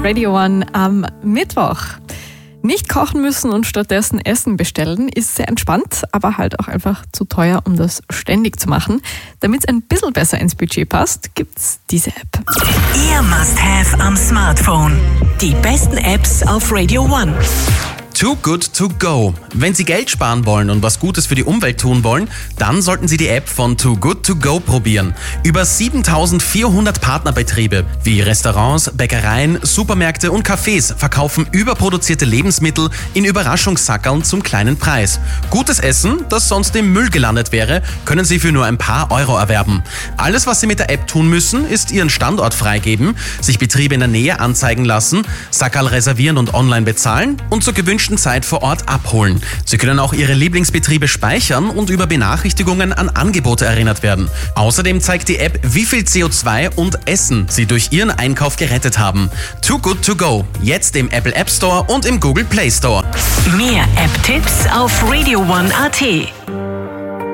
Radio One am Mittwoch. Nicht kochen müssen und stattdessen Essen bestellen ist sehr entspannt, aber halt auch einfach zu teuer, um das ständig zu machen. Damit es ein bisschen besser ins Budget passt, gibt's diese App. Ihr Must-Have am Smartphone. Die besten Apps auf Radio One. Too Good To Go. Wenn Sie Geld sparen wollen und was Gutes für die Umwelt tun wollen, dann sollten Sie die App von Too Good To Go probieren. Über 7400 Partnerbetriebe wie Restaurants, Bäckereien, Supermärkte und Cafés verkaufen überproduzierte Lebensmittel in Überraschungssackerln zum kleinen Preis. Gutes Essen, das sonst im Müll gelandet wäre, können Sie für nur ein paar Euro erwerben. Alles, was Sie mit der App tun müssen, ist Ihren Standort freigeben, sich Betriebe in der Nähe anzeigen lassen, Sackerl reservieren und online bezahlen und zur gewünschten Zeit vor Ort abholen. Sie können auch Ihre Lieblingsbetriebe speichern und über Benachrichtigungen an Angebote erinnert werden. Außerdem zeigt die App, wie viel CO2 und Essen Sie durch Ihren Einkauf gerettet haben. Too Good To Go. Jetzt im Apple App Store und im Google Play Store. Mehr App-Tipps auf radioone.at.